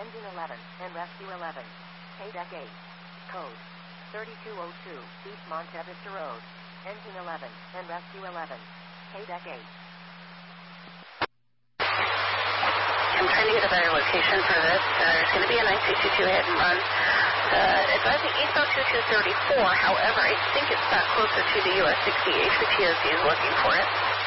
Engine 11 and Rescue 11. KDEC 8. Code 3202 East Monte Vista Road. Engine 11 and Rescue 11. KDEC 8. I'm trying to get a better location for this. There's going to be a 9222 hit and run. Advising eastbound 2234, however, I think it's back closer to the US 68. The TOC is looking for it.